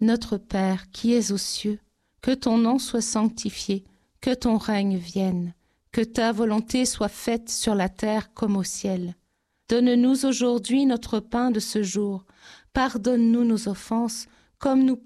Notre Père qui es aux cieux, que ton nom soit sanctifié, que ton règne vienne, que ta volonté soit faite sur la terre comme au ciel. Donne-nous aujourd'hui notre pain de ce jour. Pardonne-nous nos offenses, comme nous